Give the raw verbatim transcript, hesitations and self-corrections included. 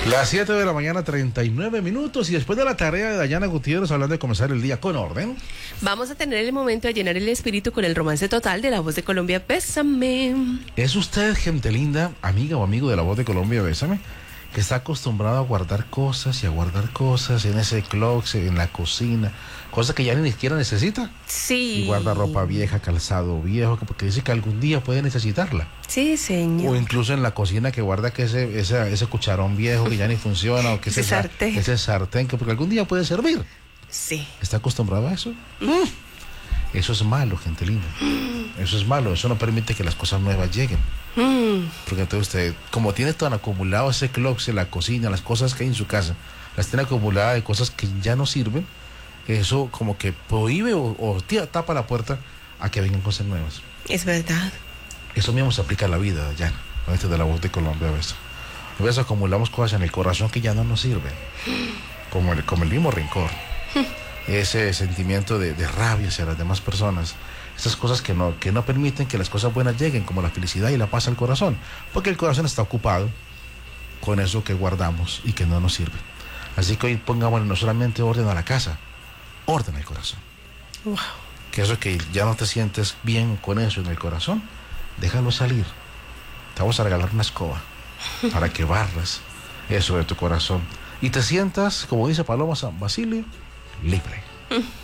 Las siete de la mañana, treinta y nueve minutos, y después de la tarea de Dayana Gutiérrez hablando de comenzar el día con orden, vamos a tener el momento de llenar el espíritu con el romance total de La Voz de Colombia, Bésame. ¿es usted, gente linda, amiga o amigo de La Voz de Colombia, Bésame, que está acostumbrado a guardar cosas y a guardar cosas en ese closet, en la cocina, cosas que ya ni siquiera necesita? Sí. Y guarda ropa vieja, calzado viejo, porque dice que algún día puede necesitarla. Sí, señor. O incluso en la cocina que guarda que ese, ese, ese cucharón viejo que ya ni funciona, o que ese, ese sartén. ese sartén que porque algún día puede servir. Sí. ¿Está acostumbrado a eso? Mm. Eso es malo, gente linda. Mm. Eso es malo, eso no permite que las cosas nuevas lleguen. Mm. Porque entonces usted, como tiene tan acumulado ese closet, la cocina, las cosas que hay en su casa, las tiene acumuladas de cosas que ya no sirven, eso como que prohíbe o, o tira, tapa la puerta a que vengan cosas nuevas. Es verdad. Eso mismo se aplica a la vida, ya, a veces de La Voz de Colombia, a veces. A veces acumulamos cosas en el corazón que ya no nos sirven, como el, como el mismo rencor, ese sentimiento de, de rabia hacia las demás personas, esas cosas que no, que no permiten que las cosas buenas lleguen, como la felicidad y la paz al corazón, porque el corazón está ocupado con eso que guardamos y que no nos sirve. Así que hoy pongamos no solamente orden a la casa, orden al corazón. Wow. Que eso que ya no te sientes bien con eso en el corazón, déjalo salir. Te vamos a regalar una escoba para que barras eso de tu corazón y te sientas, como dice Paloma San Basilio, libre.